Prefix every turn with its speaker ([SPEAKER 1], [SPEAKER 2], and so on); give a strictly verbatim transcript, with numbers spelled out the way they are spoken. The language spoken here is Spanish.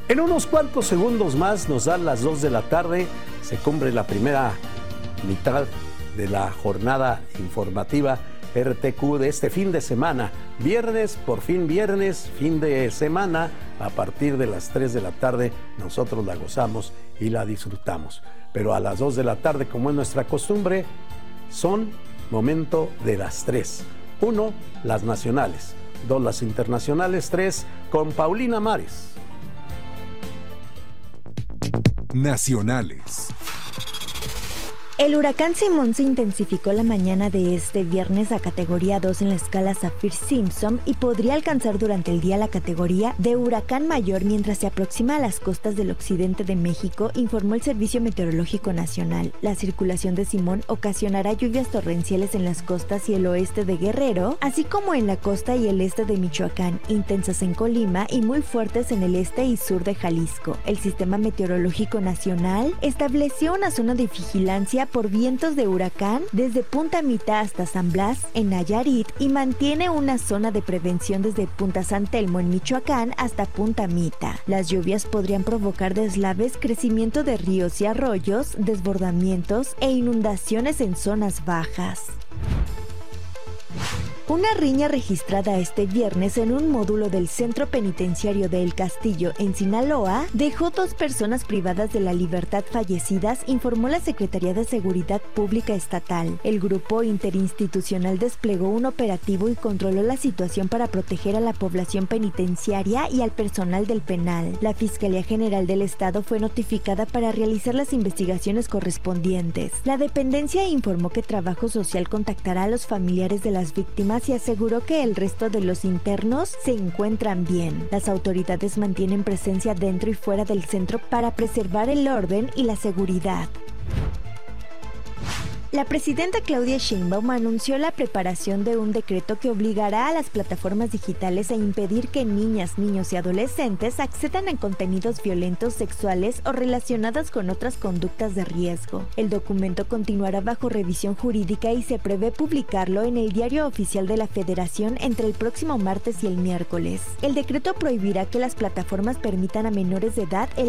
[SPEAKER 1] En unos cuantos segundos más nos dan las dos de la tarde, se cumple la primera mitad de la jornada informativa R T Q de este fin de semana. Viernes, por fin viernes, fin de semana, a partir de las tres de la tarde nosotros la gozamos y la disfrutamos. Pero a las dos de la tarde, como es nuestra costumbre, son momento de las tres. Uno, las nacionales. Dos, las internacionales. Tres, con Paulina Mares.
[SPEAKER 2] Nacionales.
[SPEAKER 3] El huracán Simón se intensificó la mañana de este viernes a categoría dos en la escala Saffir-Simpson y podría alcanzar durante el día la categoría de huracán mayor mientras se aproxima a las costas del occidente de México, informó el Servicio Meteorológico Nacional. La circulación de Simón ocasionará lluvias torrenciales en las costas y el oeste de Guerrero, así como en la costa y el este de Michoacán, intensas en Colima y muy fuertes en el este y sur de Jalisco. El Sistema Meteorológico Nacional estableció una zona de vigilancia por vientos de huracán desde Punta Mita hasta San Blas en Nayarit y mantiene una zona de prevención desde Punta San Telmo en Michoacán hasta Punta Mita. Las lluvias podrían provocar deslaves, crecimiento de ríos y arroyos, desbordamientos e inundaciones en zonas bajas. Una riña registrada este viernes en un módulo del Centro Penitenciario de El Castillo, en Sinaloa, dejó dos personas privadas de la libertad fallecidas, informó la Secretaría de Seguridad Pública Estatal. El grupo interinstitucional desplegó un operativo y controló la situación para proteger a la población penitenciaria y al personal del penal. La Fiscalía General del Estado fue notificada para realizar las investigaciones correspondientes. La dependencia informó que Trabajo Social contactará a los familiares de las víctimas y aseguró que el resto de los internos se encuentran bien. Las autoridades mantienen presencia dentro y fuera del centro para preservar el orden y la seguridad. La presidenta Claudia Sheinbaum anunció la preparación de un decreto que obligará a las plataformas digitales a impedir que niñas, niños y adolescentes accedan a contenidos violentos, sexuales o relacionados con otras conductas de riesgo. El documento continuará bajo revisión jurídica y se prevé publicarlo en el Diario Oficial de la Federación entre el próximo martes y el miércoles. El decreto prohibirá que las plataformas permitan a menores de edad el